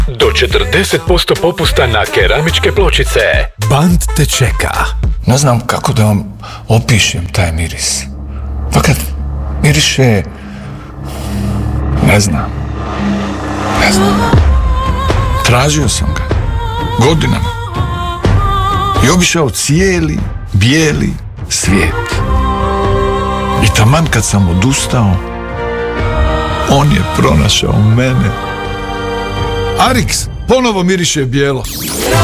Do 40% popusta na keramičke pločice. Band te čeka. Ne znam kako da vam opišem taj miris. Pa kad miriše... Ne znam. Tražio sam ga. Godinama. I obišao cijeli bijeli svijet. I taman kad sam odustao, on je pronašao mene. Arix ponovo miriše bijelo.